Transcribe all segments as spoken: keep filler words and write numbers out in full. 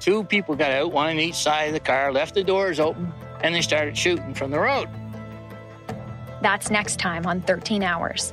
Two people got out, one on each side of the car, left the doors open, and they started shooting from the road. That's next time on thirteen hours.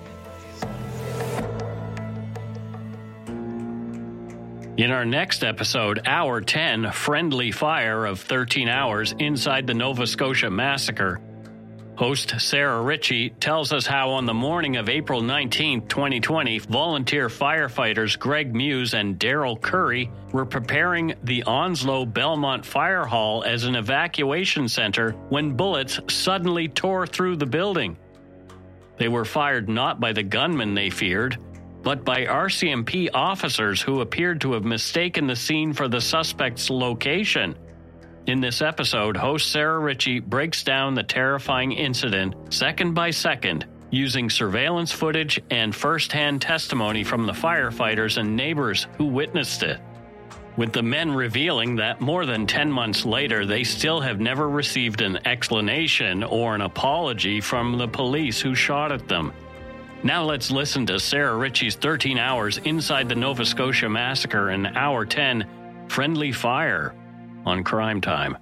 In our next episode, Hour ten, Friendly Fire of thirteen hours inside the Nova Scotia massacre, host Sarah Ritchie tells us how on the morning of April nineteenth, twenty twenty, volunteer firefighters Greg Muse and Daryl Curry were preparing the Onslow Belmont Fire Hall as an evacuation center when bullets suddenly tore through the building. They were fired not by the gunman they feared, but by R C M P officers who appeared to have mistaken the scene for the suspect's location. In this episode, host Sarah Ritchie breaks down the terrifying incident second by second, using surveillance footage and first-hand testimony from the firefighters and neighbors who witnessed it, with the men revealing that more than ten months later, they still have never received an explanation or an apology from the police who shot at them. Now let's listen to Sarah Ritchie's thirteen hours inside the Nova Scotia massacre in Hour ten, Friendly Fire, on Crime Time.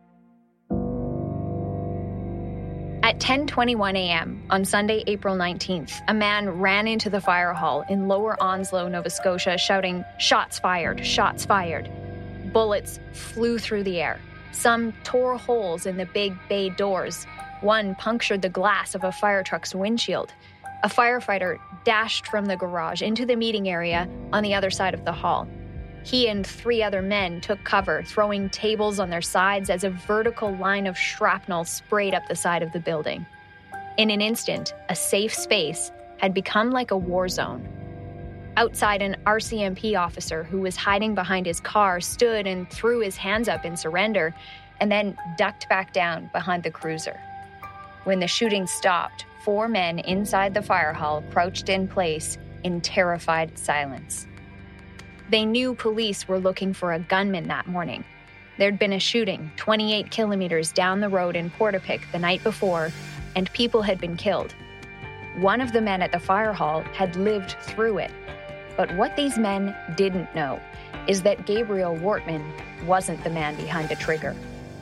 At ten twenty-one a.m. on Sunday, April nineteenth, a man ran into the fire hall in Lower Onslow, Nova Scotia, shouting, "Shots fired, shots fired." Bullets flew through the air. Some tore holes in the big bay doors. One punctured the glass of a fire truck's windshield. A firefighter dashed from the garage into the meeting area on the other side of the hall. He and three other men took cover, throwing tables on their sides as a vertical line of shrapnel sprayed up the side of the building. In an instant, a safe space had become like a war zone. Outside, an R C M P officer who was hiding behind his car stood and threw his hands up in surrender and then ducked back down behind the cruiser. When the shooting stopped, four men inside the fire hall crouched in place in terrified silence. They knew police were looking for a gunman that morning. There'd been a shooting twenty-eight kilometers down the road in Portapique the night before, and people had been killed. One of the men at the fire hall had lived through it. But what these men didn't know is that Gabriel Wortman wasn't the man behind the trigger.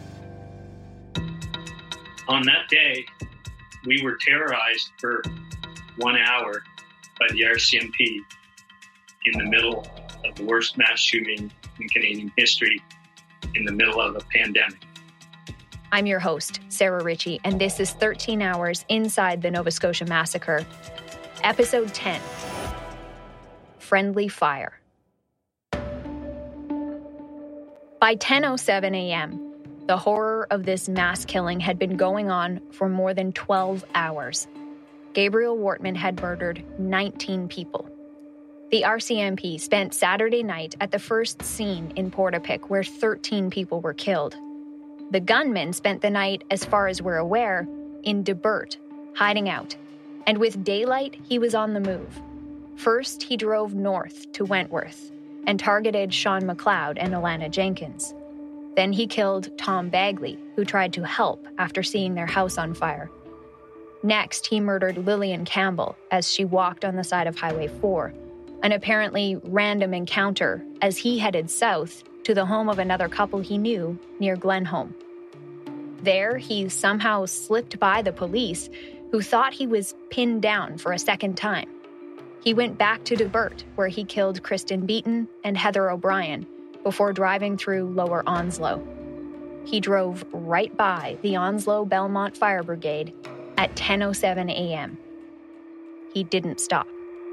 On that day, we were terrorized for one hour by the R C M P in the middle of the worst mass shooting in Canadian history, in the middle of a pandemic. I'm your host, Sarah Ritchie, and this is thirteen hours inside the Nova Scotia Massacre. Episode ten, Friendly Fire. By ten oh seven a.m., the horror of this mass killing had been going on for more than twelve hours. Gabriel Wortman had murdered nineteen people. The R C M P spent Saturday night at the first scene in Portapique, where thirteen people were killed. The gunman spent the night, as far as we're aware, in Debert, hiding out. And with daylight, he was on the move. First, he drove north to Wentworth and targeted Sean McLeod and Alana Jenkins. Then he killed Tom Bagley, who tried to help after seeing their house on fire. Next, he murdered Lillian Campbell as she walked on the side of Highway four, an apparently random encounter as he headed south to the home of another couple he knew near Glenholm. There, he somehow slipped by the police, who thought he was pinned down for a second time. He went back to Debert, where he killed Kristen Beaton and Heather O'Brien, before driving through Lower Onslow. He drove right by the Onslow Belmont Fire Brigade at ten oh seven a.m. He didn't stop.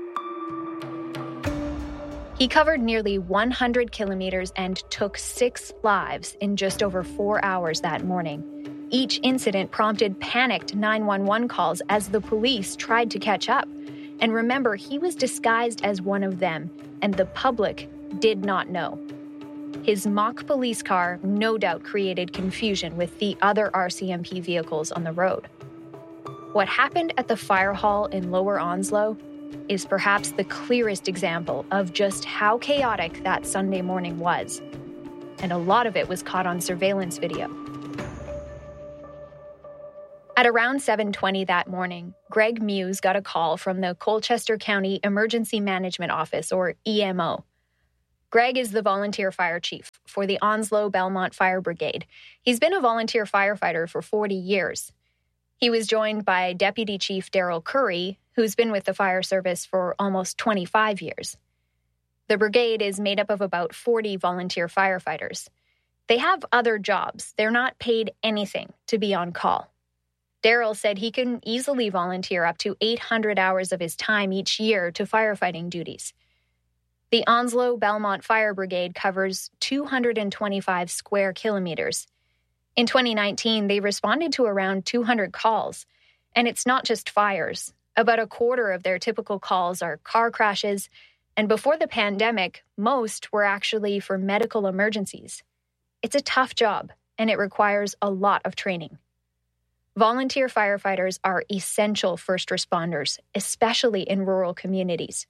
He covered nearly one hundred kilometers and took six lives in just over four hours that morning. Each incident prompted panicked nine one one calls as the police tried to catch up. And remember, he was disguised as one of them, and the public did not know. His mock police car no doubt created confusion with the other R C M P vehicles on the road. What happened at the fire hall in Lower Onslow is perhaps the clearest example of just how chaotic that Sunday morning was. And a lot of it was caught on surveillance video. At around seven twenty that morning, Greg Muse got a call from the Colchester County Emergency Management Office, or E M O. Greg is the volunteer fire chief for the Onslow Belmont Fire Brigade. He's been a volunteer firefighter for forty years. He was joined by Deputy Chief Daryl Curry, who's been with the fire service for almost twenty-five years. The brigade is made up of about forty volunteer firefighters. They have other jobs. They're not paid anything to be on call. Daryl said he can easily volunteer up to eight hundred hours of his time each year to firefighting duties. The Onslow Belmont Fire Brigade covers two hundred twenty-five square kilometers. In twenty nineteen, they responded to around two hundred calls, and it's not just fires. About a quarter of their typical calls are car crashes, and before the pandemic, most were actually for medical emergencies. It's a tough job, and it requires a lot of training. Volunteer firefighters are essential first responders, especially in rural communities.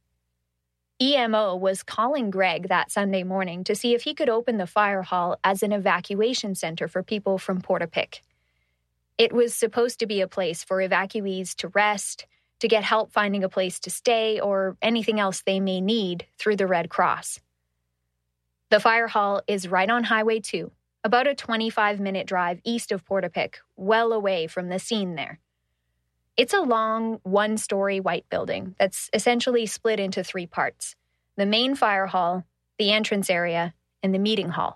E M O was calling Greg that Sunday morning to see if he could open the fire hall as an evacuation center for people from Portapique. It was supposed to be a place for evacuees to rest, to get help finding a place to stay, or anything else they may need through the Red Cross. The fire hall is right on Highway two, about a twenty-five minute drive east of Portapique, well away from the scene there. It's a long, one-story white building that's essentially split into three parts: the main fire hall, the entrance area, and the meeting hall.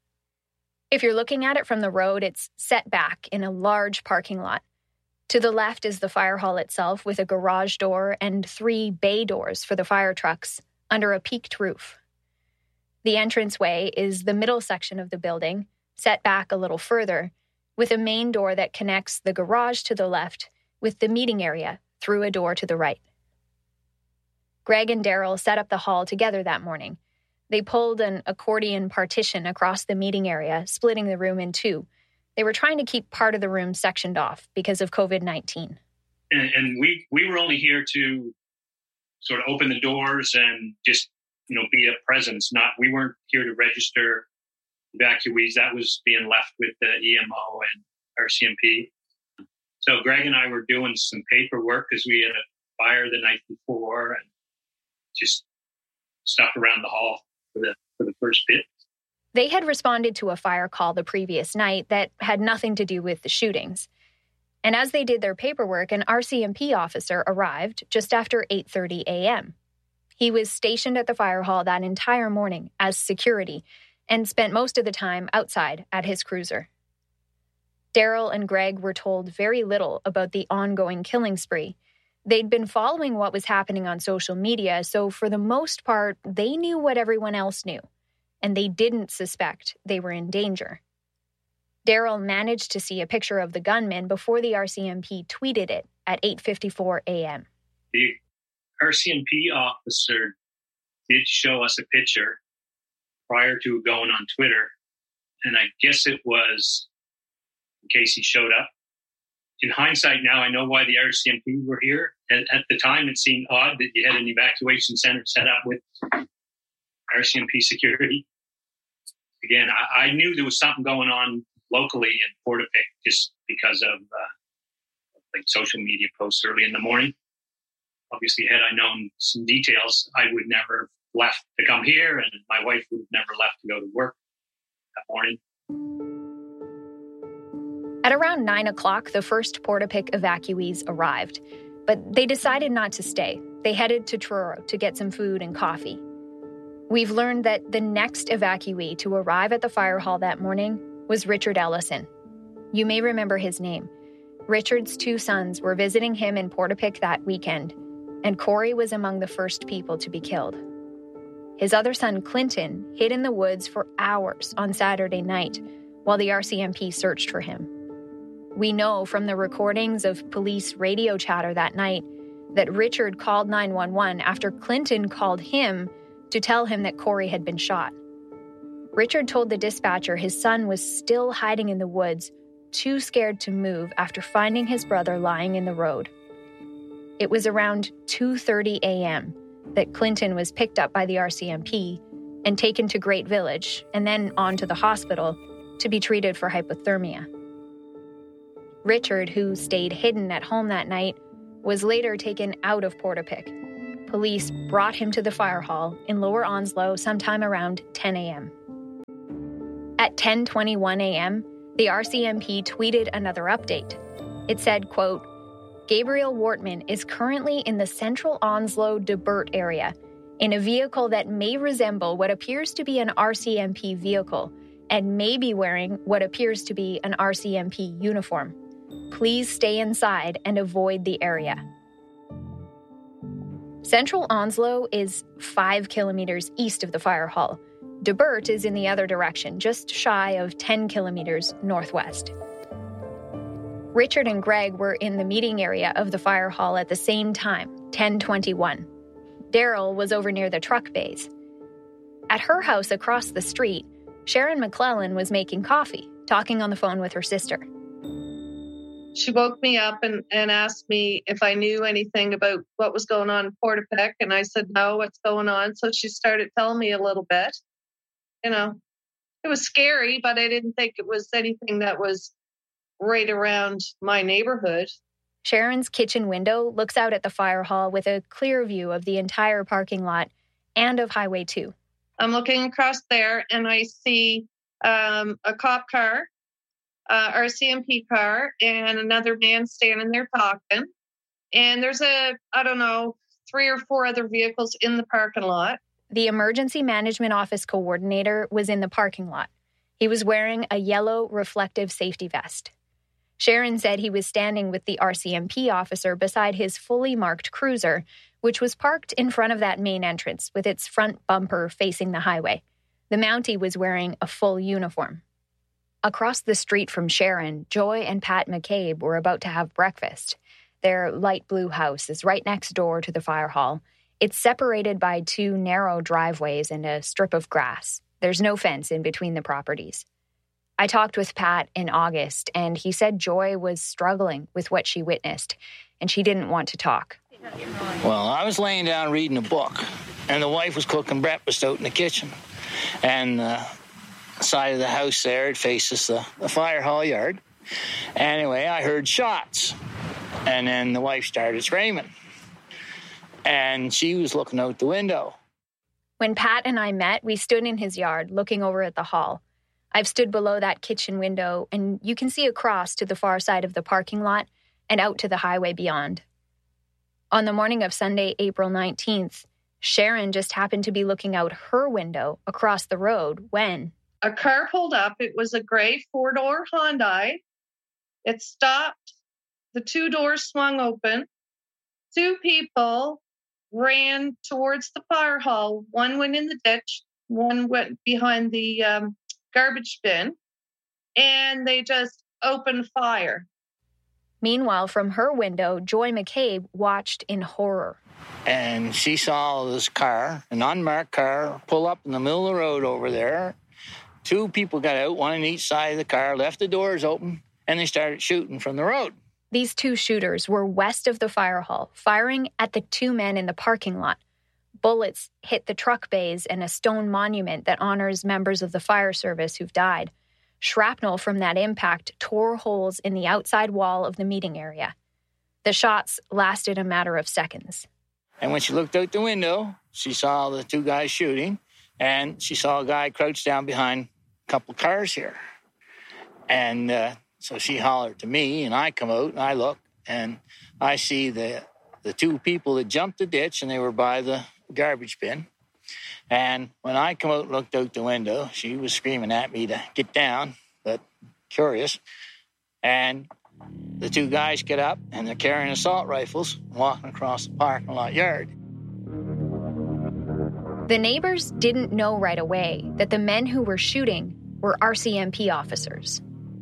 If you're looking at it from the road, it's set back in a large parking lot. To the left is the fire hall itself with a garage door and three bay doors for the fire trucks under a peaked roof. The entranceway is the middle section of the building, set back a little further, with a main door that connects the garage to the left with the meeting area through a door to the right. Greg and Daryl set up the hall together that morning. They pulled an accordion partition across the meeting area, splitting the room in two. They were trying to keep part of the room sectioned off because of covid nineteen. And, and we, we were only here to sort of open the doors and just, you know, be a presence. Not, we weren't here to register evacuees. That was being left with the E M O and R C M P. So Greg and I were doing some paperwork because we had a fire the night before and just stuff around the hall for the for the first bit. They had responded to a fire call the previous night that had nothing to do with the shootings. And as they did their paperwork, an R C M P officer arrived just after eight thirty a.m. He was stationed at the fire hall that entire morning as security and spent most of the time outside at his cruiser. Daryl and Greg were told very little about the ongoing killing spree. They'd been following what was happening on social media, so for the most part, they knew what everyone else knew, and they didn't suspect they were in danger. Daryl managed to see a picture of the gunman before the R C M P tweeted it at eight fifty-four a.m. The R C M P officer did show us a picture prior to going on Twitter, and I guess it was in case he showed up. In hindsight now, I know why the R C M P were here. At, at the time, it seemed odd that you had an evacuation center set up with R C M P security. Again, I, I knew there was something going on locally in Portapique just because of uh, like social media posts early in the morning. Obviously, had I known some details, I would never have left to come here, and my wife would have never left to go to work that morning. At around nine o'clock, the first Portapique evacuees arrived, but they decided not to stay. They headed to Truro to get some food and coffee. We've learned that the next evacuee to arrive at the fire hall that morning was Richard Ellison. You may remember his name. Richard's two sons were visiting him in Portapique that weekend, and Corey was among the first people to be killed. His other son, Clinton, hid in the woods for hours on Saturday night while the R C M P searched for him. We know from the recordings of police radio chatter that night that Richard called nine one one after Clinton called him to tell him that Corey had been shot. Richard told the dispatcher his son was still hiding in the woods, too scared to move after finding his brother lying in the road. It was around two thirty a.m. that Clinton was picked up by the R C M P and taken to Great Village and then on to the hospital to be treated for hypothermia. Richard, who stayed hidden at home that night, was later taken out of Portapique. police brought him to the fire hall in Lower Onslow sometime around ten a.m. At ten twenty-one a.m., the R C M P tweeted another update. It said, quote, Gabriel Wortman is currently in the central Onslow Debert area in a vehicle that may resemble what appears to be an R C M P vehicle and may be wearing what appears to be an R C M P uniform. Please stay inside and avoid the area. Central Onslow is five kilometers east of the fire hall. Debert is in the other direction, just shy of ten kilometers northwest. Richard and Greg were in the meeting area of the fire hall at the same time, ten twenty-one. Daryl was over near the truck bays. At her house across the street, Sharon McClellan was making coffee, talking on the phone with her sister. She woke me up and, and asked me if I knew anything about what was going on in Portapique, and I said, no, what's going on? So she started telling me a little bit. You know, it was scary, but I didn't think it was anything that was right around my neighborhood. Sharon's kitchen window looks out at the fire hall with a clear view of the entire parking lot and of Highway two. I'm looking across there and I see um, a cop car, uh, R C M P car, and another man standing there talking. And there's a, I don't know, three or four other vehicles in the parking lot. The Emergency Management Office coordinator was in the parking lot. He was wearing a yellow reflective safety vest. Sharon said he was standing with the R C M P officer beside his fully marked cruiser, which was parked in front of that main entrance with its front bumper facing the highway. The Mountie was wearing a full uniform. Across the street from Sharon, Joy and Pat McCabe were about to have breakfast. Their light blue house is right next door to the fire hall. It's separated by two narrow driveways and a strip of grass. There's no fence in between the properties. I talked with Pat in August, and he said Joy was struggling with what she witnessed, and she didn't want to talk. Well, I was laying down reading a book, and the wife was cooking breakfast out in the kitchen. And the side of the house there, it faces the, the fire hall yard. Anyway, I heard shots, and then the wife started screaming. And she was looking out the window. When Pat and I met, we stood in his yard looking over at the hall. I've stood below that kitchen window, and you can see across to the far side of the parking lot and out to the highway beyond. On the morning of Sunday, April nineteenth, Sharon just happened to be looking out her window across the road when a car pulled up. It was a gray four-door Hyundai. It stopped. The two doors swung open. Two people ran towards the fire hall. One went in the ditch. One went behind the um, garbage bin. And they just opened fire. Meanwhile, from her window, Joy McCabe watched in horror. And she saw this car, an unmarked car, pull up in the middle of the road over there. Two people got out, one on each side of the car, left the doors open, and they started shooting from the road. These two shooters were west of the fire hall, firing at the two men in the parking lot. Bullets hit the truck bays and a stone monument that honors members of the fire service who've died. Shrapnel from that impact tore holes in the outside wall of the meeting area. The shots lasted a matter of seconds. And when she looked out the window, she saw the two guys shooting, and she saw a guy crouched down behind a couple cars here. And uh, so she hollered to me, and I come out, and I look, and I see the the two people that jumped the ditch, and they were by the garbage bin. And when I come out and looked out the window, she was screaming at me to get down, but curious. And the two guys get up, and they're carrying assault rifles, walking across the parking lot yard. The neighbors didn't know right away that the men who were shooting were R C M P officers.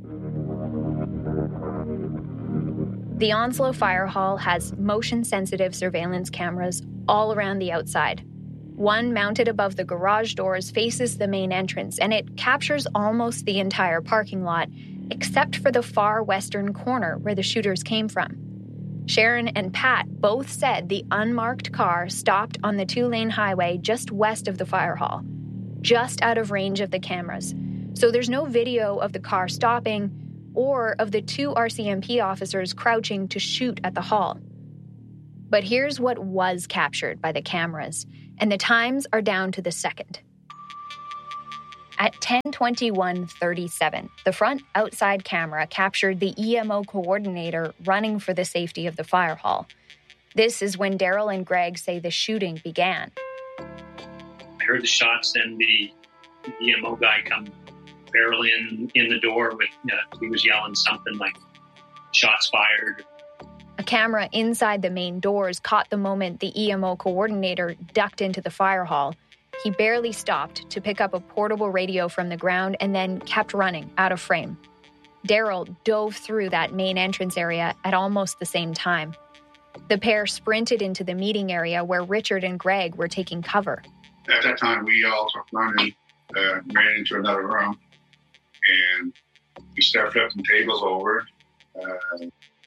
The Onslow Fire Hall has motion-sensitive surveillance cameras all around the outside. One mounted above the garage doors faces the main entrance, and it captures almost the entire parking lot, except for the far western corner where the shooters came from. Sharon and Pat both said the unmarked car stopped on the two-lane highway just west of the fire hall, just out of range of the cameras. So there's no video of the car stopping or of the two R C M P officers crouching to shoot at the hall. But here's what was captured by the cameras, and the times are down to the second. At ten twenty-one thirty-seven, the front outside camera captured the E M O coordinator running for the safety of the fire hall. This is when Daryl and Greg say the shooting began. I heard the shots, and the E M O guy come barreling in the door with, uh, he was yelling something like, shots fired. A camera inside the main doors caught the moment the E M O coordinator ducked into the fire hall. He barely stopped to pick up a portable radio from the ground and then kept running out of frame. Daryl dove through that main entrance area at almost the same time. The pair sprinted into the meeting area where Richard and Greg were taking cover. At that time, we all took running, uh, ran into another room, and we started flipping tables over. Uh,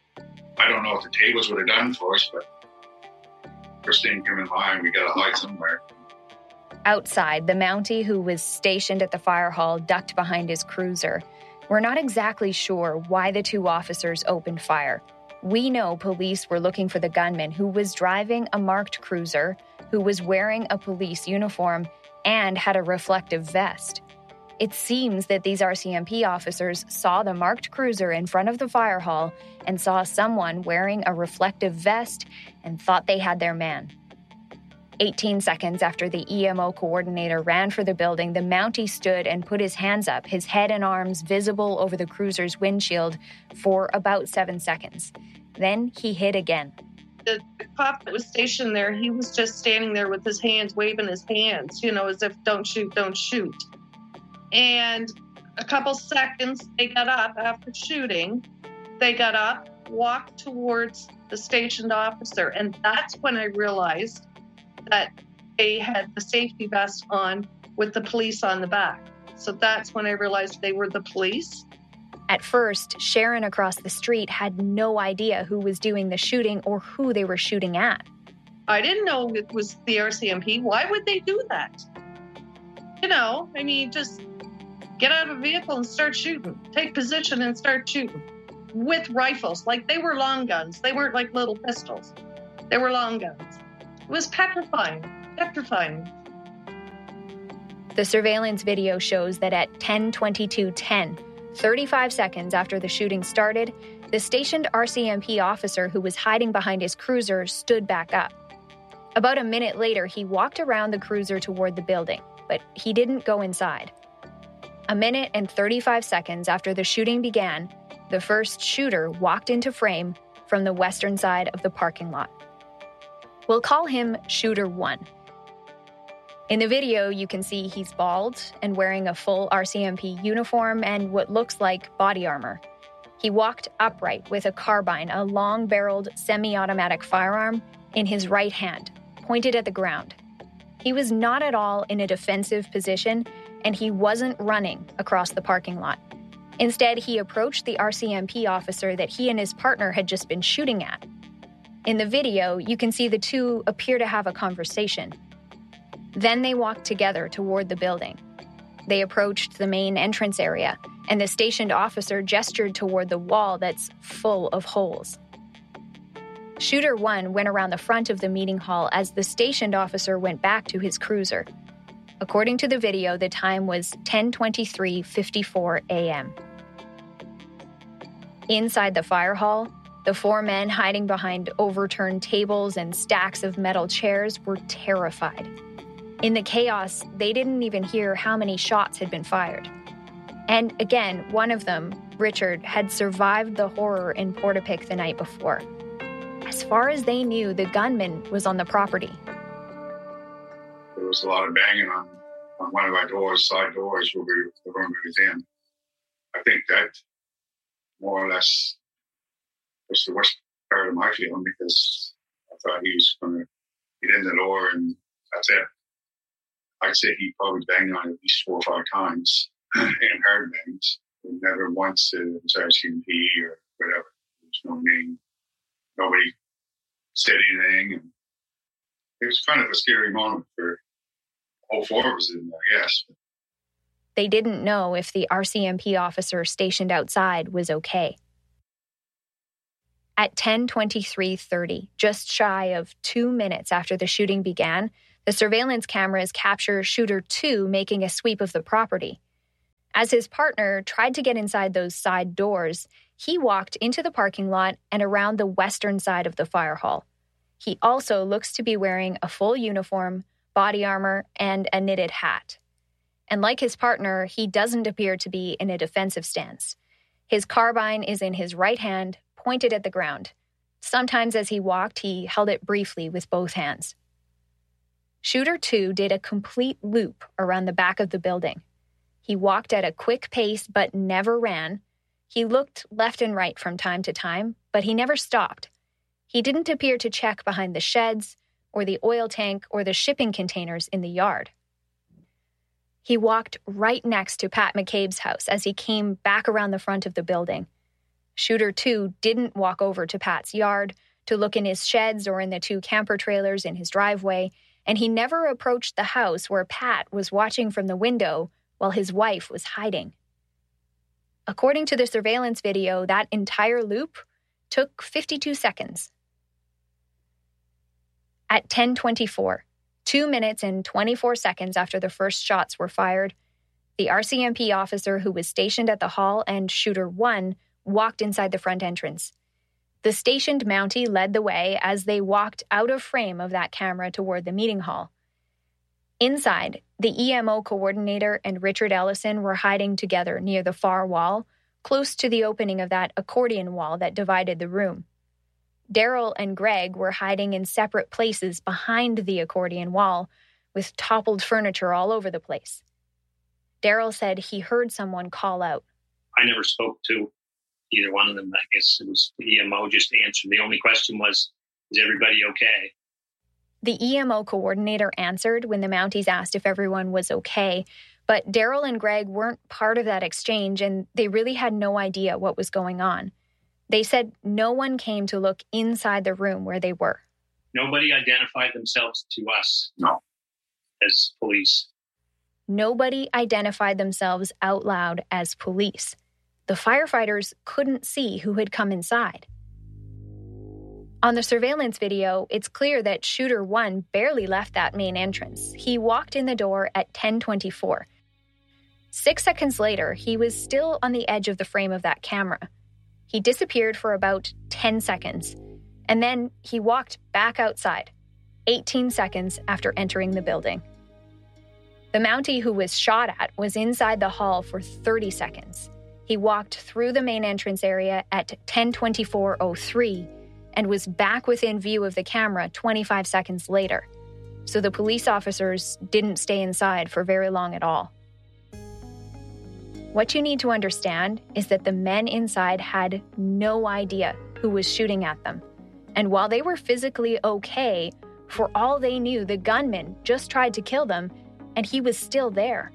I don't know what the tables would have done for us, but first thing came in mind, we got to hide somewhere. Outside, the Mountie who was stationed at the fire hall ducked behind his cruiser. We're not exactly sure why the two officers opened fire. We know police were looking for the gunman who was driving a marked cruiser, who was wearing a police uniform, and had a reflective vest. It seems that these R C M P officers saw the marked cruiser in front of the fire hall and saw someone wearing a reflective vest and thought they had their man. eighteen seconds after the E M O coordinator ran for the building, the Mountie stood and put his hands up, his head and arms visible over the cruiser's windshield for about seven seconds. Then he hit again. The cop that was stationed there, he was just standing there with his hands, waving his hands, you know, as if don't shoot, don't shoot. And a couple seconds, they got up after shooting. They got up, walked towards the stationed officer. And that's when I realized that they had the safety vest on with the police on the back. So that's when I realized they were the police. At first, Sharon across the street had no idea who was doing the shooting or who they were shooting at. I didn't know it was the R C M P. Why would they do that? You know, I mean, just get out of a vehicle and start shooting. Take position and start shooting with rifles. Like they were long guns. They weren't like little pistols. They were long guns. It was petrifying, petrifying. The surveillance video shows that at ten twenty-two ten, thirty-five seconds after the shooting started, the stationed R C M P officer who was hiding behind his cruiser stood back up. About a minute later, he walked around the cruiser toward the building, but he didn't go inside. A minute and thirty-five seconds after the shooting began, the first shooter walked into frame from the western side of the parking lot. We'll call him Shooter One. In the video, you can see he's bald and wearing a full R C M P uniform and what looks like body armor. He walked upright with a carbine, a long-barreled semi-automatic firearm, in his right hand, pointed at the ground. He was not at all in a defensive position, and he wasn't running across the parking lot. Instead, he approached the R C M P officer that he and his partner had just been shooting at. In the video, you can see the two appear to have a conversation. Then they walked together toward the building. They approached the main entrance area, and the stationed officer gestured toward the wall that's full of holes. Shooter One went around the front of the meeting hall as the stationed officer went back to his cruiser. According to the video, the time was ten twenty-three fifty-four a.m. Inside the fire hall, the four men hiding behind overturned tables and stacks of metal chairs were terrified. In the chaos, they didn't even hear how many shots had been fired. And again, one of them, Richard, had survived the horror in Portapique the night before. As far as they knew, the gunman was on the property. There was a lot of banging on, on one of our doors, side doors, where we, the room we was in. I think that more or less was the worst part of my feeling, because I thought he was going to get in the door and that's it. I'd say he probably banged on it at least four or five times and hard bangs. Never once said it was R C M P or whatever. There was no name. Nobody said anything. And it was kind of a scary moment for all four of us in there, yes. They didn't know if the R C M P officer stationed outside was okay. At ten twenty-three thirty, just shy of two minutes after the shooting began, the surveillance cameras capture shooter two making a sweep of the property. As his partner tried to get inside those side doors, he walked into the parking lot and around the western side of the fire hall. He also looks to be wearing a full uniform, body armor, and a knitted hat. And like his partner, he doesn't appear to be in a defensive stance. His carbine is in his right hand, pointed at the ground. Sometimes as he walked, he held it briefly with both hands. Shooter two did a complete loop around the back of the building. He walked at a quick pace but never ran. He looked left and right from time to time, but he never stopped. He didn't appear to check behind the sheds or the oil tank or the shipping containers in the yard. He walked right next to Pat McCabe's house as he came back around the front of the building. Shooter two didn't walk over to Pat's yard to look in his sheds or in the two camper trailers in his driveway, and he never approached the house where Pat was watching from the window while his wife was hiding. According to the surveillance video, that entire loop took fifty-two seconds. At ten twenty-four, two minutes and twenty-four seconds after the first shots were fired, the R C M P officer who was stationed at the hall and shooter one walked inside the front entrance. The stationed Mountie led the way as they walked out of frame of that camera toward the meeting hall. Inside, the E M O coordinator and Richard Ellison were hiding together near the far wall, close to the opening of that accordion wall that divided the room. Daryl and Greg were hiding in separate places behind the accordion wall, with toppled furniture all over the place. Daryl said he heard someone call out. I never spoke to either one of them. I guess it was the E M O just answered. The only question was, is everybody okay? The E M O coordinator answered when the Mounties asked if everyone was okay, but Daryl and Greg weren't part of that exchange, and they really had no idea what was going on. They said no one came to look inside the room where they were. Nobody identified themselves to us. No. As police. Nobody identified themselves out loud as police. The firefighters couldn't see who had come inside. On the surveillance video, it's clear that shooter one barely left that main entrance. He walked in the door at ten twenty-four. Six seconds later, he was still on the edge of the frame of that camera. He disappeared for about ten seconds, and then he walked back outside, eighteen seconds after entering the building. The Mountie who was shot at was inside the hall for thirty seconds. He walked through the main entrance area at ten twenty-four oh three and was back within view of the camera twenty-five seconds later. So the police officers didn't stay inside for very long at all. What you need to understand is that the men inside had no idea who was shooting at them. And while they were physically okay, for all they knew, the gunman just tried to kill them, and he was still there.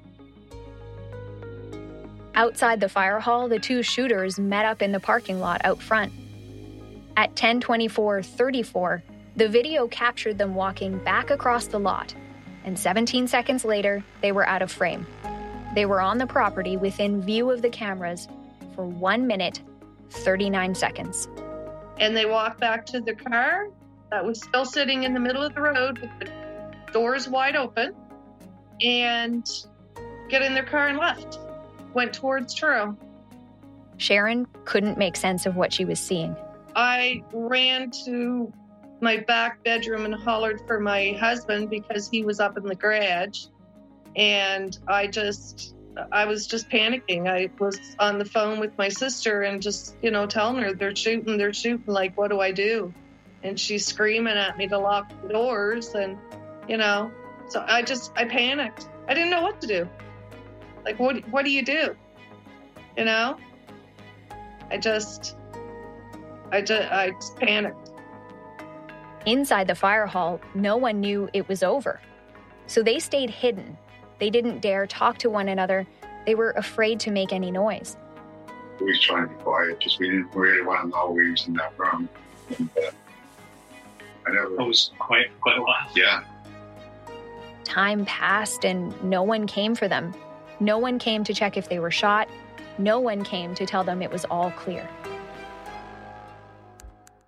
Outside the fire hall, the two shooters met up in the parking lot out front. At ten twenty-four thirty-four, the video captured them walking back across the lot, and seventeen seconds later, they were out of frame. They were on the property within view of the cameras for one minute, thirty-nine seconds. And they walked back to the car that was still sitting in the middle of the road with the doors wide open, and get in their car and left. Went towards Truro. Sharon couldn't make sense of what she was seeing. I ran to my back bedroom and hollered for my husband because he was up in the garage. And I just, I was just panicking. I was on the phone with my sister and just, you know, telling her they're shooting, they're shooting. Like, what do I do? And she's screaming at me to lock the doors. And, you know, so I just, I panicked. I didn't know what to do. Like, what, what do you do? You know, I just, I just, I just panicked. Inside the fire hall, no one knew it was over. So they stayed hidden. They didn't dare talk to one another. They were afraid to make any noise. We was trying to be quiet, just we didn't really want to know we was in that room. And, uh, I never... It was quite, quite a while. Yeah. Time passed and no one came for them. No one came to check if they were shot. No one came to tell them it was all clear.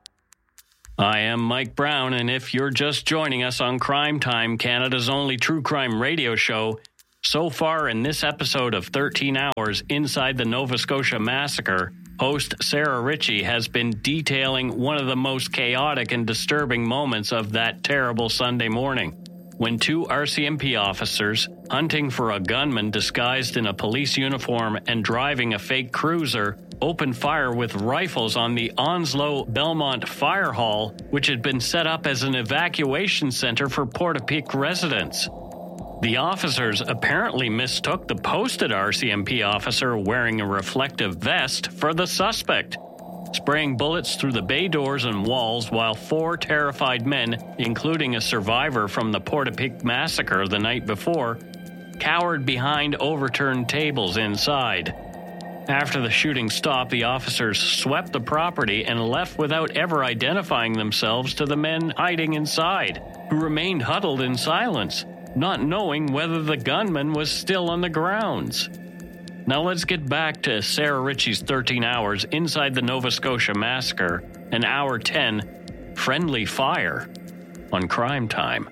I am Mike Brown, and if you're just joining us on Crime Time, Canada's only true crime radio show, so far in this episode of thirteen hours Inside the Nova Scotia Massacre, host Sarah Ritchie has been detailing one of the most chaotic and disturbing moments of that terrible Sunday morning, when two R C M P officers, hunting for a gunman disguised in a police uniform and driving a fake cruiser, opened fire with rifles on the Onslow Belmont Fire Hall, which had been set up as an evacuation center for Portapique residents. The officers apparently mistook the posted R C M P officer wearing a reflective vest for the suspect, spraying bullets through the bay doors and walls while four terrified men, including a survivor from the Portapique massacre the night before, cowered behind overturned tables inside. After the shooting stopped, the officers swept the property and left without ever identifying themselves to the men hiding inside, who remained huddled in silence, not knowing whether the gunman was still on the grounds. Now let's get back to Sarah Ritchie's thirteen hours Inside the Nova Scotia Massacre and Hour ten, Friendly Fire, on Crime Time.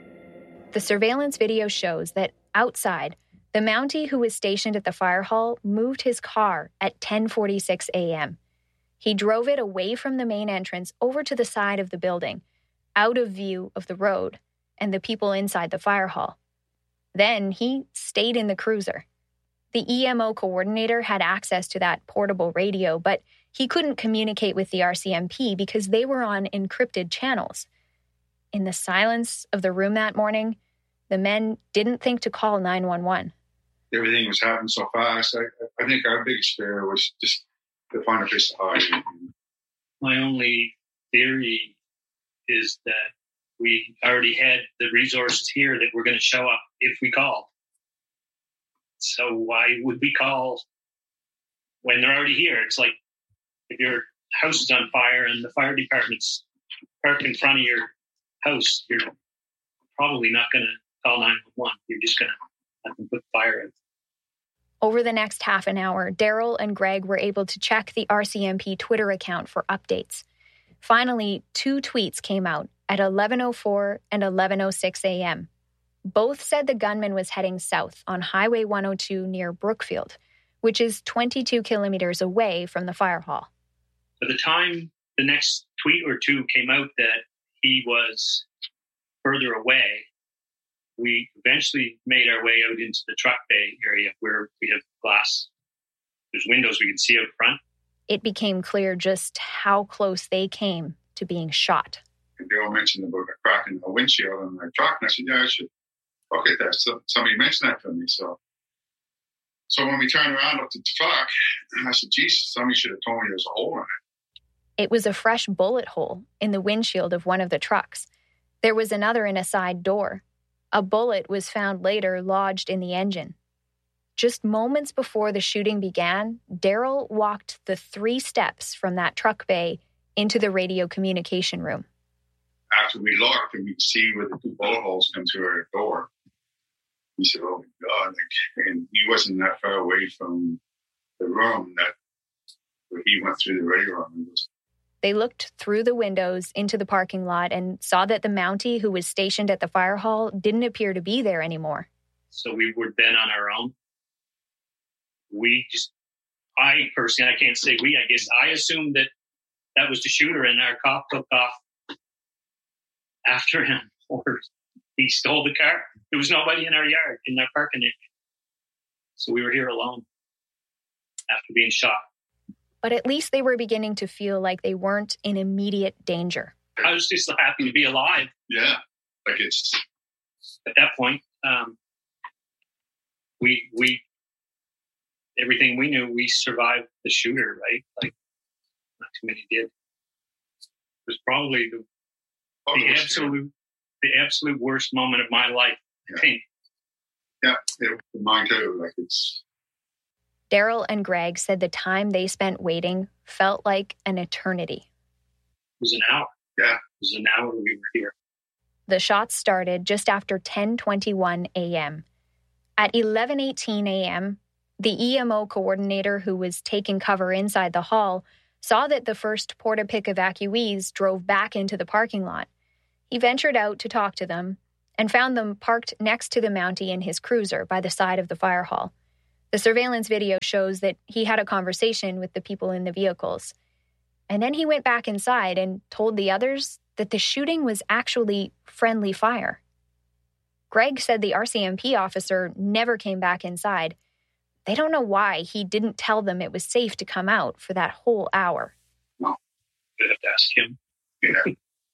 The surveillance video shows that outside, the Mountie who was stationed at the fire hall moved his car at ten forty-six a.m. He drove it away from the main entrance over to the side of the building, out of view of the road and the people inside the fire hall. Then he stayed in the cruiser. The E M O coordinator had access to that portable radio, but he couldn't communicate with the R C M P because they were on encrypted channels. In the silence of the room that morning, the men didn't think to call nine one one. Everything was happening so fast. I, I think our biggest fear was just to find a place to hide. My only theory is that we already had the resources here that were going to show up if we called. So why would we call when they're already here? It's like if your house is on fire and the fire department's parked in front of your house, you're probably not going to call nine one one. You're just going to have them put fire out. Over the next half an hour, Daryl and Greg were able to check the R C M P Twitter account for updates. Finally, two tweets came out at eleven oh four and eleven oh six a.m. Both said the gunman was heading south on Highway one oh two near Brookfield, which is twenty-two kilometers away from the fire hall. By the time the next tweet or two came out that he was further away, we eventually made our way out into the truck bay area where we have glass. There's windows we can see out front. It became clear just how close they came to being shot. And they all mentioned about a crack in the windshield in the truck, and I said, yeah, I should look at that. So somebody mentioned that to me. So so when we turned around up to the truck, I said, geez, somebody should have told me there's a hole in it. It was a fresh bullet hole in the windshield of one of the trucks. There was another in a side door. A bullet was found later lodged in the engine. Just moments before the shooting began, Daryl walked the three steps from that truck bay into the radio communication room. After we looked and we could see where the two bullet holes come through our door, he said, oh my God. And he wasn't that far away from the room that where he went through the radio room. They looked through the windows into the parking lot and saw that the Mountie who was stationed at the fire hall didn't appear to be there anymore. So we were then on our own. We just, I personally, I can't say we, I guess I assumed that that was the shooter and our cop took off after him, or he stole the car. There was nobody in our yard, in our parking area. So we were here alone after being shot. But at least they were beginning to feel like they weren't in immediate danger. I was just happy to be alive. Yeah, like it's... At that point, um, we, we, everything we knew, we survived the shooter, right? Like, not too many did. It was probably the, oh, the absolute, the absolute worst moment of my life, yeah. I think. Yeah, it, mine too. Like it's... Daryl and Greg said the time they spent waiting felt like an eternity. It was an hour. Yeah. It was an hour we were here. The shots started just after ten twenty-one a.m. At eleven eighteen a.m., the E M O coordinator who was taking cover inside the hall saw that the first Portapique evacuees drove back into the parking lot. He ventured out to talk to them and found them parked next to the Mountie in his cruiser by the side of the fire hall. The surveillance video shows that he had a conversation with the people in the vehicles. And then he went back inside and told the others that the shooting was actually friendly fire. Greg said the R C M P officer never came back inside. They don't know why he didn't tell them it was safe to come out for that whole hour. No, you'd have to ask him. Yeah.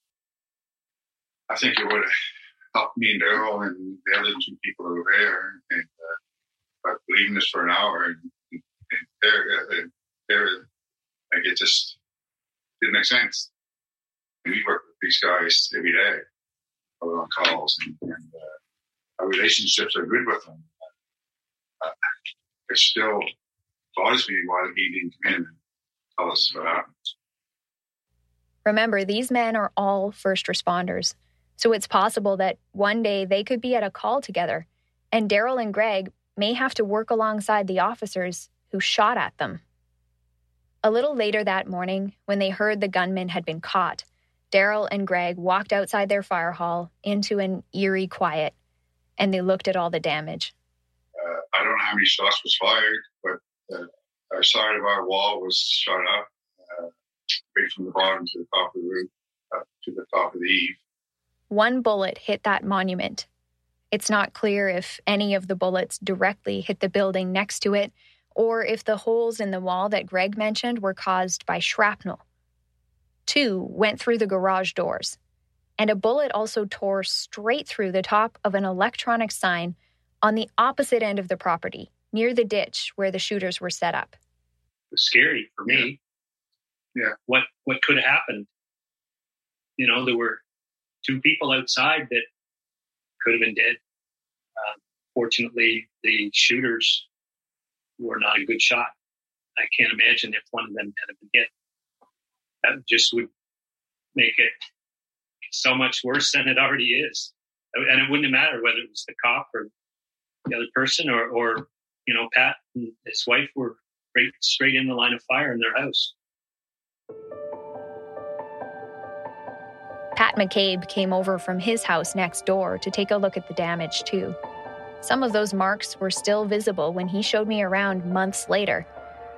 I think it would have helped me and Daryl and the other two people who were there. And uh, but leaving this for an hour, and, and they're, they're, like, it just didn't make sense. And we work with these guys every day. We're on calls, and, and uh, our relationships are good with them. Uh, it still bothers me why he didn't come in and tell us what happened. Remember, these men are all first responders, so it's possible that one day they could be at a call together, and Daryl and Greg may have to work alongside the officers who shot at them. A little later that morning, when they heard the gunman had been caught, Daryl and Greg walked outside their fire hall into an eerie quiet, and they looked at all the damage. Uh, I don't know how many shots was fired, but uh, our side of our wall was shot up, uh, right from the bottom to the top of the roof, up to the top of the eave. One bullet hit that monument. It's not clear if any of the bullets directly hit the building next to it, or if the holes in the wall that Greg mentioned were caused by shrapnel. Two went through the garage doors, and a bullet also tore straight through the top of an electronic sign on the opposite end of the property, near the ditch where the shooters were set up. It was scary for me. Yeah. What what could have happened? You know, there were two people outside that could have been dead. Uh, fortunately, the shooters were not a good shot. I can't imagine if one of them had been hit. That just would make it so much worse than it already is. And it wouldn't matter whether it was the cop or the other person, or, or you know, Pat and his wife were right straight in the line of fire in their house. Pat McCabe came over from his house next door to take a look at the damage, too. Some of those marks were still visible when he showed me around months later.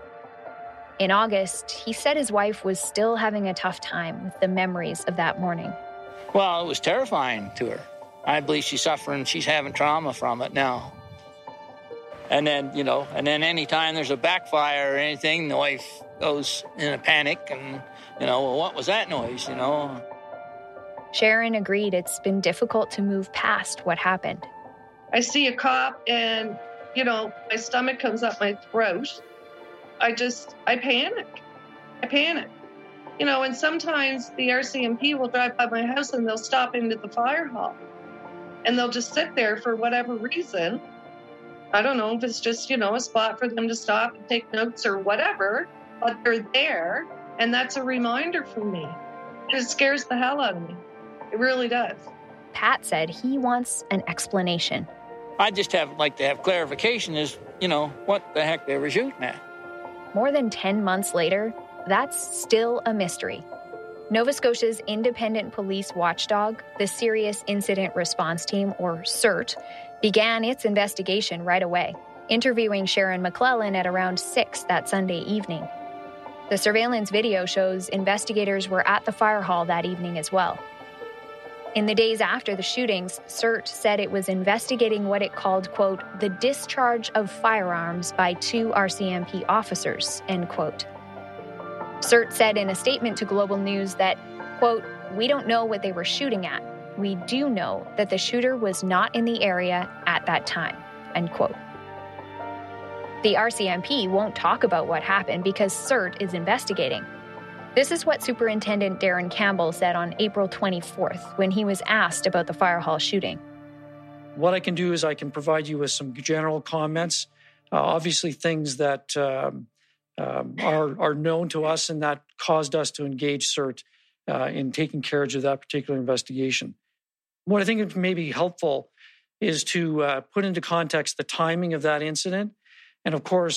In August, he said his wife was still having a tough time with the memories of that morning. Well, it was terrifying to her. I believe she's suffering, she's having trauma from it now. And then, you know, and then anytime there's a backfire or anything, the wife goes in a panic and, you know, well, what was that noise, you know? Sharon agreed it's been difficult to move past what happened. I see a cop and, you know, my stomach comes up my throat. I just, I panic. I panic. You know, and sometimes the R C M P will drive by my house and they'll stop into the fire hall. And they'll just sit there for whatever reason. I don't know if it's just, you know, a spot for them to stop and take notes or whatever, but they're there. And that's a reminder for me. It scares the hell out of me. It really does. Pat said he wants an explanation. I just have like to have clarification is, you know, what the heck they were shooting at. More than ten months later, that's still a mystery. Nova Scotia's independent police watchdog, the Serious Incident Response Team, or CERT, began its investigation right away, interviewing Sharon McClellan at around six that Sunday evening. The surveillance video shows investigators were at the fire hall that evening as well. In the days after the shootings, CERT said it was investigating what it called, quote, the discharge of firearms by two R C M P officers, end quote. CERT said in a statement to Global News that, quote, we don't know what they were shooting at. We do know that the shooter was not in the area at that time, end quote. The R C M P won't talk about what happened because CERT is investigating. This is what Superintendent Darren Campbell said on April twenty-fourth when he was asked about the fire hall shooting. What I can do is I can provide you with some general comments, uh, obviously things that um, um, are, are known to us and that caused us to engage CERT uh, in taking carriage of that particular investigation. What I think may be helpful is to uh, put into context the timing of that incident and, of course,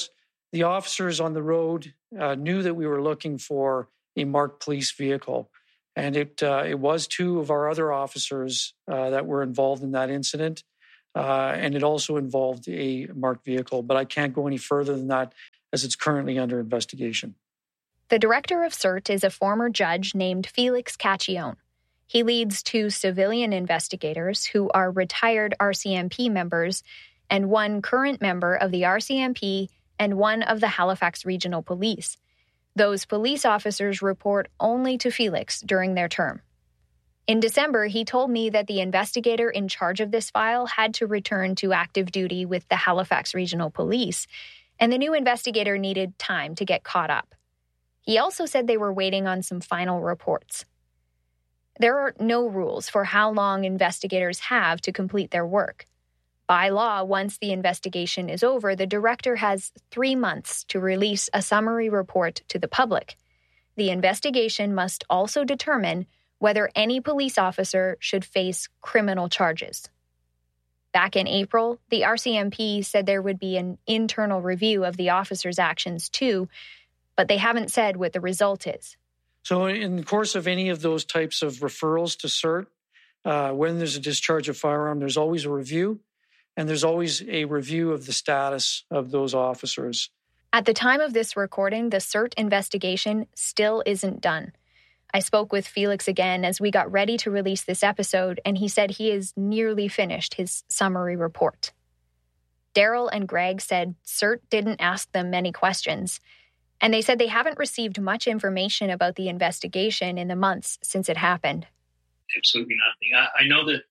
the officers on the road uh, knew that we were looking for a marked police vehicle. And it uh, it was two of our other officers uh, that were involved in that incident. Uh, and it also involved a marked vehicle. But I can't go any further than that as it's currently under investigation. The director of CERT is a former judge named Felix Cacchione. He leads two civilian investigators who are retired R C M P members and one current member of the R C M P and one of the Halifax Regional Police. Those police officers report only to Felix during their term. In December, he told me that the investigator in charge of this file had to return to active duty with the Halifax Regional Police, and the new investigator needed time to get caught up. He also said they were waiting on some final reports. There are no rules for how long investigators have to complete their work. By law, once the investigation is over, the director has three months to release a summary report to the public. The investigation must also determine whether any police officer should face criminal charges. Back in April, the R C M P said there would be an internal review of the officers' actions too, but they haven't said what the result is. So in the course of any of those types of referrals to CERT, uh, when there's a discharge of firearm, there's always a review, and there's always a review of the status of those officers. At the time of this recording, the CERT investigation still isn't done. I spoke with Felix again as we got ready to release this episode, and he said he is nearly finished his summary report. Daryl and Greg said CERT didn't ask them many questions, and they said they haven't received much information about the investigation in the months since it happened. Absolutely nothing. I, I know that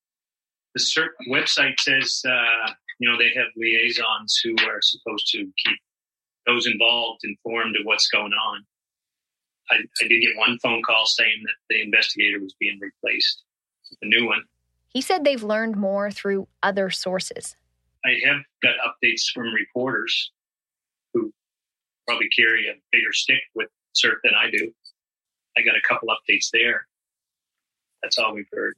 the CERT website says, uh, you know, they have liaisons who are supposed to keep those involved informed of what's going on. I, I did get one phone call saying that the investigator was being replaced with a new one. He said they've learned more through other sources. I have got updates from reporters who probably carry a bigger stick with CERT than I do. I got a couple updates there. That's all we've heard.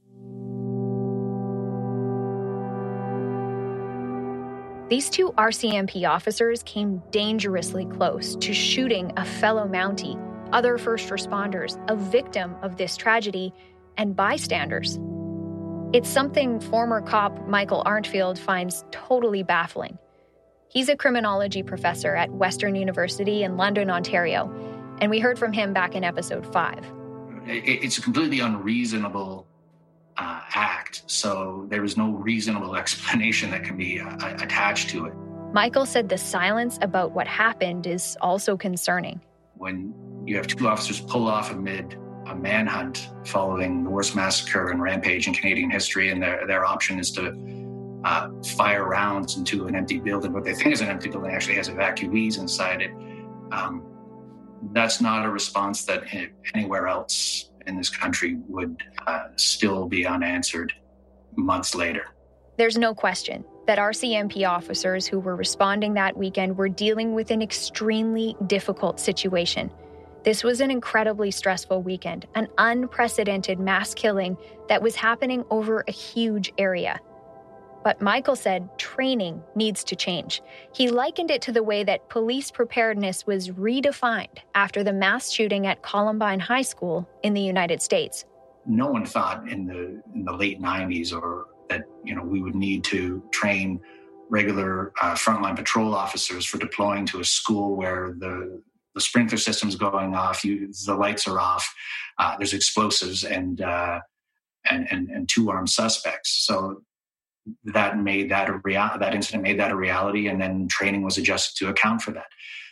These two R C M P officers came dangerously close to shooting a fellow Mountie, other first responders, a victim of this tragedy, and bystanders. It's something former cop Michael Arntfield finds totally baffling. He's a criminology professor at Western University in London, Ontario, and we heard from him back in episode five. It's a completely unreasonable uh, act, so there is no reasonable explanation that can be uh, attached to it. Michael said the silence about what happened is also concerning. When you have two officers pull off amid a manhunt following the worst massacre and rampage in Canadian history, and their, their option is to uh, fire rounds into an empty building. What they think is an empty building actually has evacuees inside it. Um, that's not a response that anywhere else in this country would uh, still be unanswered months later. There's no question that R C M P officers who were responding that weekend were dealing with an extremely difficult situation. This was an incredibly stressful weekend, an unprecedented mass killing that was happening over a huge area. But Michael said training needs to change. He likened it to the way that police preparedness was redefined after the mass shooting at Columbine High School in the United States. No one thought in the in the late nineties or that, you know, we would need to train regular uh, frontline patrol officers for deploying to a school where the the sprinkler system's going off, you, the lights are off, uh, there's explosives and, uh, and and and two armed suspects. So that made that a real that incident made that a reality, and then training was adjusted to account for that.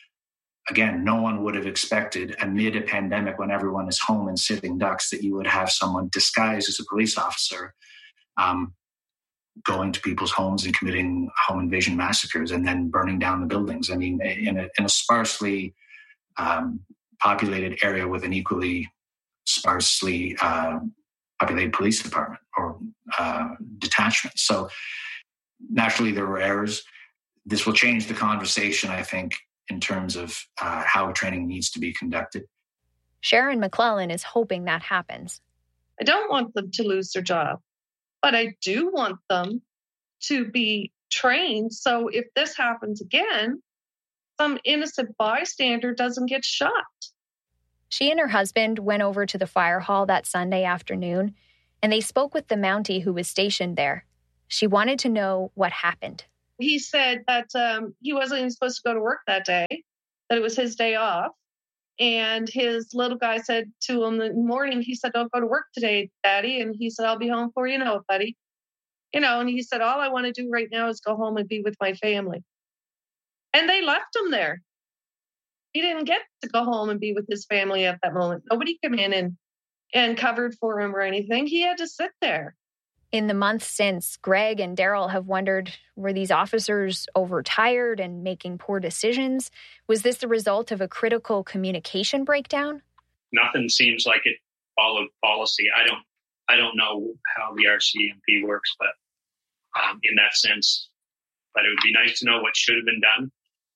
Again, no one would have expected amid a pandemic when everyone is home and sitting ducks that you would have someone disguised as a police officer um, going to people's homes and committing home invasion massacres and then burning down the buildings. I mean, in a, in a sparsely um, populated area with an equally sparsely uh, populated police department or uh, detachment. So naturally there were errors. This will change the conversation, I think, in terms of uh, how training needs to be conducted. Sharon McClellan is hoping that happens. I don't want them to lose their job, but I do want them to be trained. So if this happens again, some innocent bystander doesn't get shot. She and her husband went over to the fire hall that Sunday afternoon, and they spoke with the Mountie who was stationed there. She wanted to know what happened. He said that um, he wasn't even supposed to go to work that day, that it was his day off. And his little guy said to him in the morning, he said, "Don't go to work today, Daddy." And he said, "I'll be home before you know it, buddy." You know, and he said, "All I want to do right now is go home and be with my family." And they left him there. He didn't get to go home and be with his family at that moment. Nobody came in and, and covered for him or anything. He had to sit there. In the months since, Greg and Daryl have wondered, were these officers overtired and making poor decisions? Was this the result of a critical communication breakdown? Nothing seems like it followed policy. I don't I don't know how the R C M P works, but um, in that sense, but it would be nice to know what should have been done.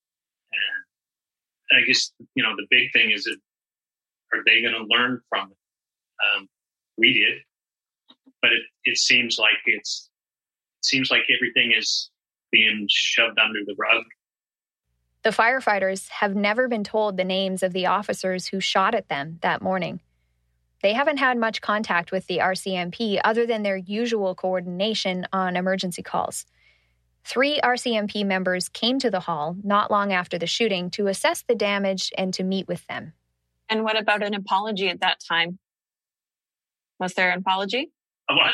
And I guess, you know, the big thing is, that are they going to learn from it? Um, we did. But it, it seems like it's it seems like everything is being shoved under the rug. The firefighters have never been told the names of the officers who shot at them that morning. They haven't had much contact with the R C M P other than their usual coordination on emergency calls. Three R C M P members came to the hall not long after the shooting to assess the damage and to meet with them. And what about an apology at that time? Was there an apology? What?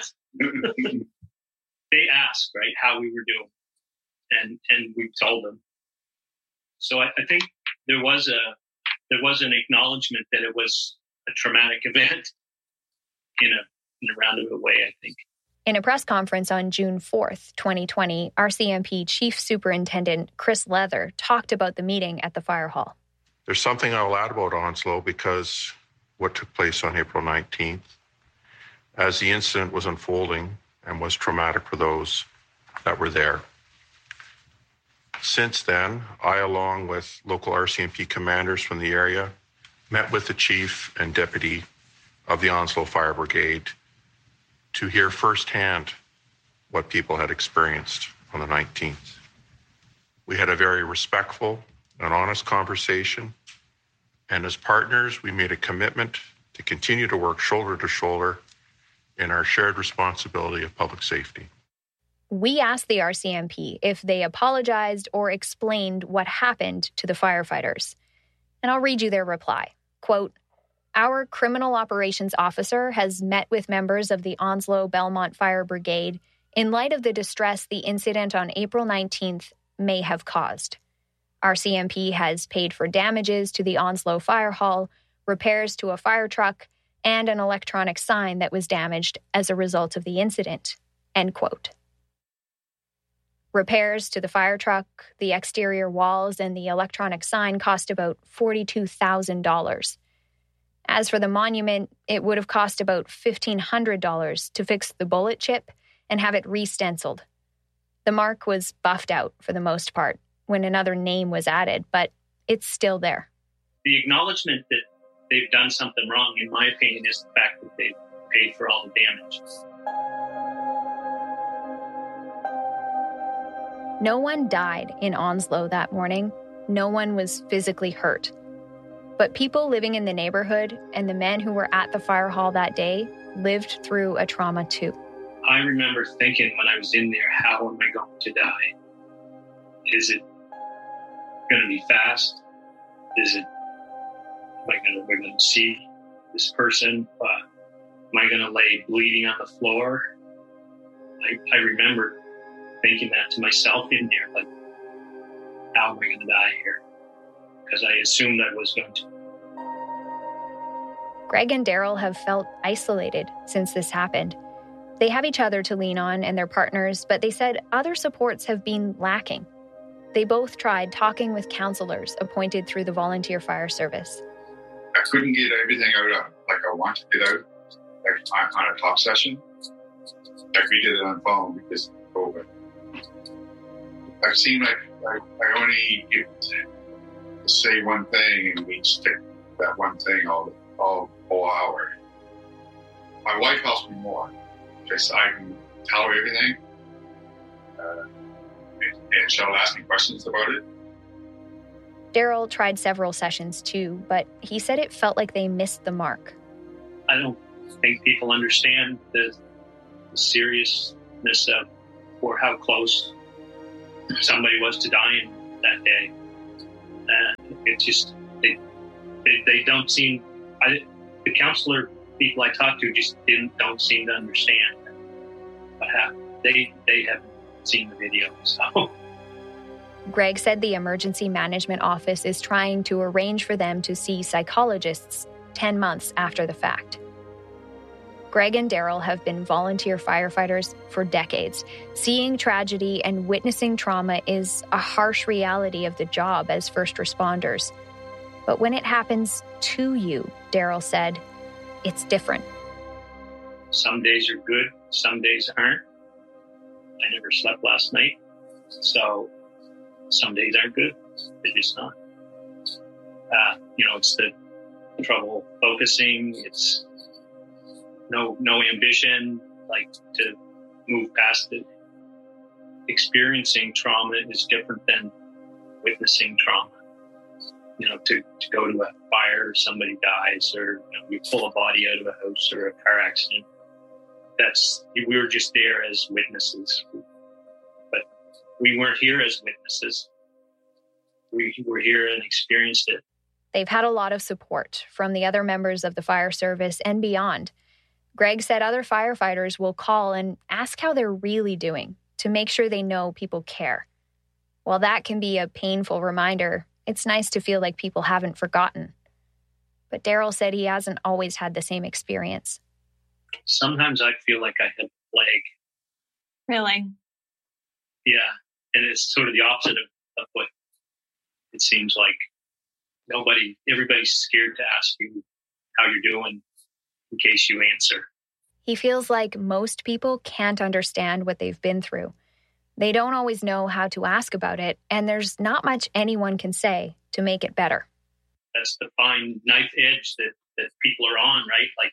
They asked, right, how we were doing, and and we told them. So I, I think there was a there was an acknowledgement that it was a traumatic event in a in a roundabout way, I think. In a press conference on June fourth, twenty twenty, R C M P Chief Superintendent Chris Leather talked about the meeting at the fire hall. There's something I'll add about Onslow because what took place on April nineteenth. As the incident was unfolding and was traumatic for those that were there. Since then, I, along with local R C M P commanders from the area, met with the chief and deputy of the Onslow Fire Brigade to hear firsthand what people had experienced on the nineteenth. We had a very respectful and honest conversation, and as partners, we made a commitment to continue to work shoulder to shoulder in our shared responsibility of public safety. We asked the R C M P if they apologized or explained what happened to the firefighters. And I'll read you their reply. Quote, "Our criminal operations officer has met with members of the Onslow Belmont Fire Brigade in light of the distress the incident on April nineteenth may have caused. R C M P has paid for damages to the Onslow Fire Hall, repairs to a fire truck, and an electronic sign that was damaged as a result of the incident." End quote. Repairs to the fire truck, the exterior walls, and the electronic sign cost about forty-two thousand dollars. As for the monument, it would have cost about fifteen hundred dollars to fix the bullet chip and have it re-stenciled. The mark was buffed out for the most part when another name was added, but it's still there. The acknowledgement that they've done something wrong, in my opinion, is the fact that they've paid for all the damage. No one died in Onslow that morning. No one was physically hurt. But people living in the neighborhood and the men who were at the fire hall that day lived through a trauma too. I remember thinking when I was in there, how am I going to die? Is it going to be fast? Is it, am I going to, we're going to see this person? Uh, am I going to lay bleeding on the floor? I, I remember thinking that to myself in there, like, how am I going to die here? Because I assumed I was going to. Greg and Daryl have felt isolated since this happened. They have each other to lean on and their partners, but they said other supports have been lacking. They both tried talking with counselors appointed through the volunteer fire service. I couldn't get everything out like I wanted to get out like on a talk session. Like we did it on phone because of COVID. I seem like I, I only get to say one thing and we stick that one thing all all whole hour. My wife helps me more because I can tell her everything, uh, and, and she'll ask me questions about it. Daryl tried several sessions too, but he said it felt like they missed the mark. I don't think people understand the, the seriousness of or how close somebody was to dying that day. And it just, they, they, they don't seem, I, the counselor people I talked to just didn't, don't seem to understand what happened. They, they haven't seen the video, so. Greg said the emergency management office is trying to arrange for them to see psychologists ten months after the fact. Greg and Daryl have been volunteer firefighters for decades. Seeing tragedy and witnessing trauma is a harsh reality of the job as first responders. But when it happens to you, Daryl said, it's different. Some days are good, some days aren't. I never slept last night, so some days aren't good. They're just not. Uh, you know, it's the trouble focusing. It's no no ambition, like to move past it. Experiencing trauma is different than witnessing trauma. You know, to, to go to a fire, somebody dies, or you know, you pull a body out of a house or a car accident. That's we were just there as witnesses. But we weren't here as witnesses. We were here and experienced it. They've had a lot of support from the other members of the fire service and beyond. Greg said other firefighters will call and ask how they're really doing to make sure they know people care. While that can be a painful reminder, it's nice to feel like people haven't forgotten. But Daryl said he hasn't always had the same experience. Sometimes I feel like I had a plague. Really? Yeah. And it's sort of the opposite of, of what it seems like. Nobody, everybody's scared to ask you how you're doing in case you answer. He feels like most people can't understand what they've been through. They don't always know how to ask about it, and there's not much anyone can say to make it better. That's the fine knife edge that, that people are on, right? Like,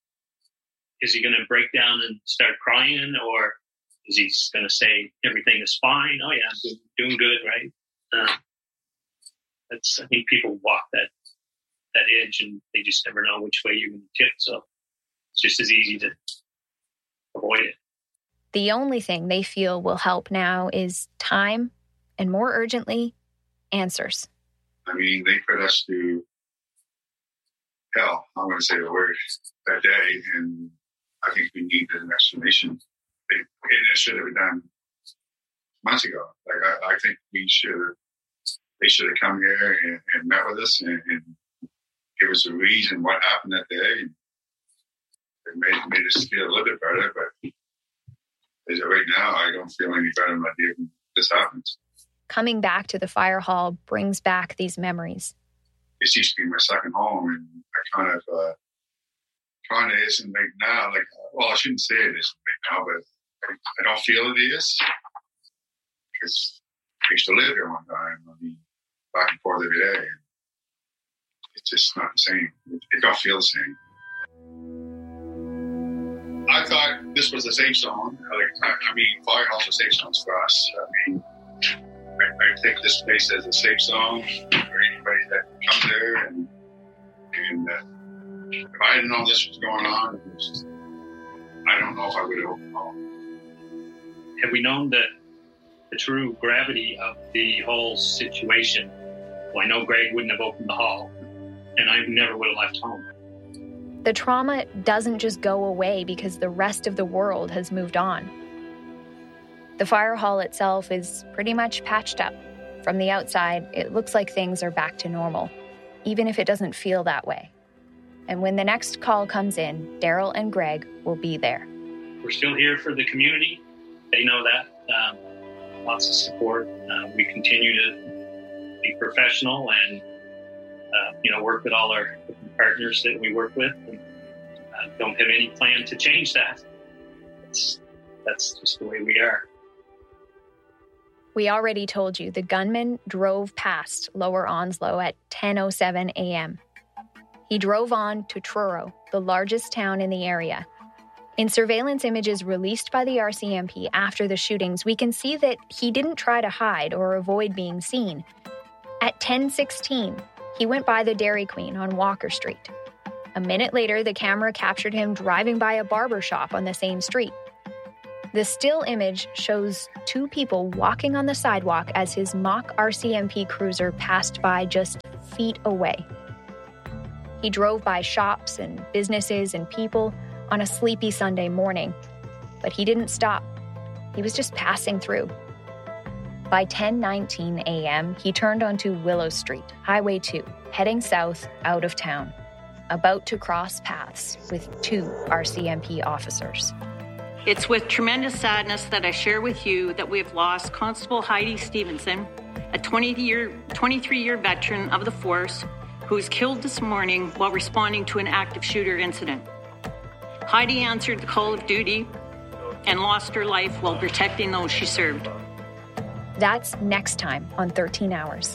is he going to break down and start crying, or is he going to say everything is fine? Oh yeah, I'm doing, doing good, right? Uh, that's I think people walk that that edge, and they just never know which way you're going to tip. So it's just as easy to avoid it. The only thing they feel will help now is time, and more urgently, answers. I mean, they put us through hell, I'm going to say the word, that day, and I think we need an explanation. They, and it should have been done months ago. Like I, I think we should have, they should have come here and, and met with us and, and give us a reason what happened that day. It made, made us feel a little bit better, but as of right now, I don't feel any better than I did when this happens. Coming back to the fire hall brings back these memories. This used to be my second home, and I kind of, uh, kind of isn't like now. Like, well, I shouldn't say it isn't right now, but I, I don't feel it is because I used to live here one time. I mean, back and forth every day. And it's just not the same. It, it don't feel the same. I thought this was a safe zone. Like, I, I mean, fire halls are safe zones for us. I mean, I, I think this place as a safe zone for anybody that comes there. And, and uh, if I didn't know this was going on, it was just, I don't know if I would have opened the hall. Had we known the, the true gravity of the whole situation, well, I know Greg wouldn't have opened the hall, and I never would have left home. The trauma doesn't just go away because the rest of the world has moved on. The fire hall itself is pretty much patched up. From the outside, it looks like things are back to normal, even if it doesn't feel that way. And when the next call comes in, Daryl and Greg will be there. We're still here for the community. They know that. Um, lots of support. Uh, we continue to be professional and uh, you know, work with all our partners that we work with. And, uh, don't have any plan to change that. It's, that's just the way we are. We already told you the gunman drove past Lower Onslow at ten oh seven a.m. He drove on to Truro, the largest town in the area. In surveillance images released by the R C M P after the shootings, we can see that he didn't try to hide or avoid being seen. At ten sixteen, he went by the Dairy Queen on Walker Street. A minute later, the camera captured him driving by a barber shop on the same street. The still image shows two people walking on the sidewalk as his mock R C M P cruiser passed by just feet away. He drove by shops and businesses and people on a sleepy Sunday morning, but he didn't stop. He was just passing through. By ten nineteen a.m., he turned onto Willow Street, Highway two, heading south out of town, about to cross paths with two R C M P officers. It's with tremendous sadness that I share with you that we have lost Constable Heidi Stevenson, a twenty-year, twenty-three-year veteran of the force who was killed this morning while responding to an active shooter incident. Heidi answered the call of duty and lost her life while protecting those she served. That's next time on thirteen hours.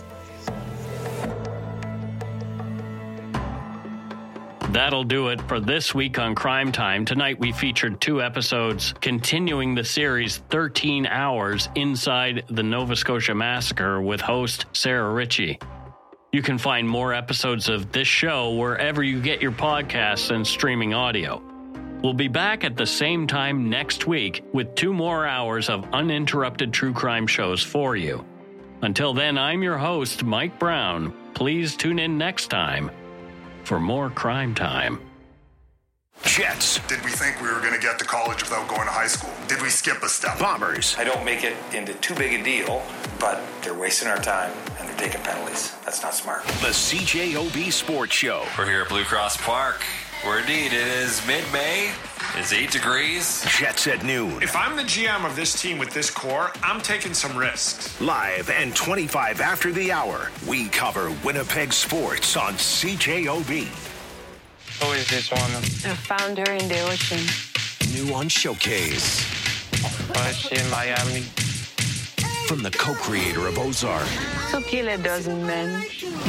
That'll do it for this week on Crime Time. Tonight we featured two episodes continuing the series thirteen hours inside the Nova Scotia Massacre with host Sarah Ritchie. You can find more episodes of this show wherever you get your podcasts and streaming audio. We'll be back at the same time next week with two more hours of uninterrupted true crime shows for you. Until then, I'm your host, Mike Brown. Please tune in next time for more Crime Time. Jets. Did we think we were going to get to college without going to high school? Did we skip a step? Bombers. I don't make it into too big a deal, but they're wasting our time and they're taking penalties. That's not smart. The C J O B Sports Show. We're here at Blue Cross Park, where indeed it is mid-May. It's eight degrees. Jets at noon. If I'm the G M of this team with this core, I'm taking some risks. Live and twenty-five after the hour, we cover Winnipeg sports on C J O B. Who is this one? I found her in the ocean. New on Showcase. Oh, she in Miami. From the co-creator of Ozark. So kill a dozen men.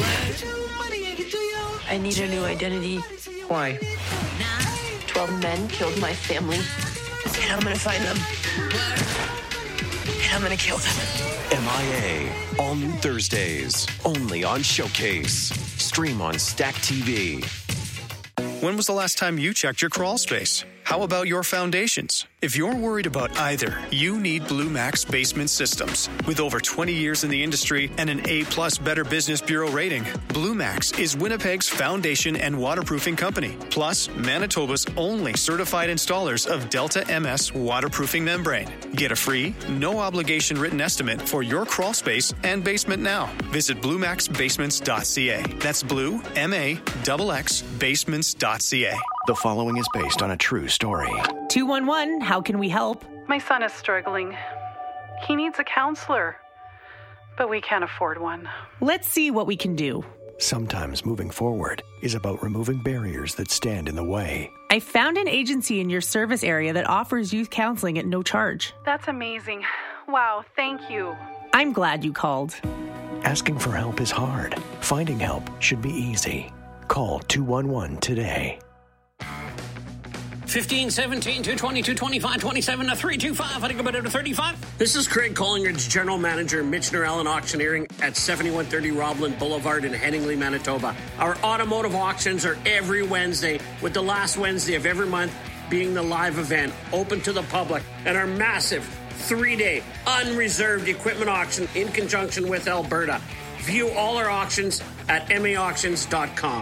I need a new identity. Why? Twelve men killed my family. And I'm gonna find them. And I'm gonna kill them. M I A. All new Thursdays. Only on Showcase. Stream on Stack T V. When was the last time you checked your crawl space? How about your foundations? If you're worried about either, you need Blue Max Basement Systems. With over twenty years in the industry and an A-plus Better Business Bureau rating, Blue Max is Winnipeg's foundation and waterproofing company, plus Manitoba's only certified installers of Delta M S waterproofing membrane. Get a free, no-obligation written estimate for your crawl space and basement now. Visit blue max basements dot c a. That's blue, M A X X, basements dot c a. The following is based on a true story. two one one, how can we help? My son is struggling. He needs a counselor, but we can't afford one. Let's see what we can do. Sometimes moving forward is about removing barriers that stand in the way. I found an agency in your service area that offers youth counseling at no charge. That's amazing. Wow, thank you. I'm glad you called. Asking for help is hard. Finding help should be easy. Call two one one today. fifteen, seventeen, two twenty, two twenty-five, twenty-seven, three twenty-five, I think about it to thirty-five. This is Craig Collingridge, General Manager, Michener Allen Auctioneering at seventy-one thirty Robland Boulevard in Headingley, Manitoba. Our automotive auctions are every Wednesday, with the last Wednesday of every month being the live event, open to the public, and our massive three-day unreserved equipment auction in conjunction with Alberta. View all our auctions at m a auctions dot com.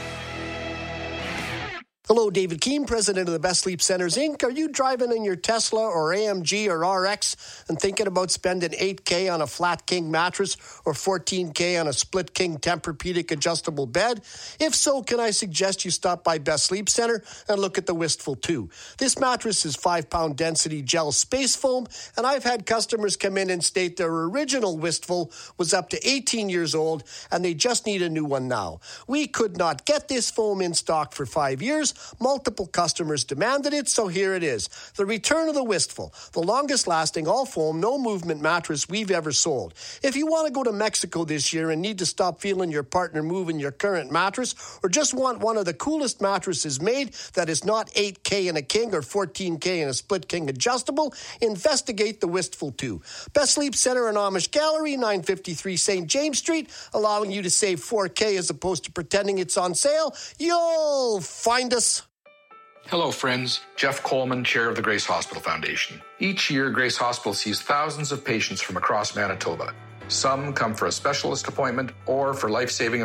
Hello, David Keene, president of the Best Sleep Centers, Incorporated. Are you driving in your Tesla or A M G or R X and thinking about spending eight K on a flat king mattress or fourteen K on a split king Tempur-Pedic adjustable bed? If so, can I suggest you stop by Best Sleep Center and look at the Wistful two? This mattress is five-pound density gel space foam, and I've had customers come in and state their original Wistful was up to eighteen years old, and they just need a new one now. We could not get this foam in stock for five years, multiple customers demanded it, so here it is. The return of the Wistful, the longest-lasting all-foam, no-movement mattress we've ever sold. If you want to go to Mexico this year and need to stop feeling your partner moving your current mattress, or just want one of the coolest mattresses made that is not eight K in a king or fourteen K in a split king adjustable, investigate the Wistful two. Best Sleep Center and Amish Gallery, nine fifty-three Saint James Street, allowing you to save four K as opposed to pretending it's on sale. You'll find us. Hello, friends. Jeff Coleman, chair of the Grace Hospital Foundation. Each year, Grace Hospital sees thousands of patients from across Manitoba. Some come for a specialist appointment or for life-saving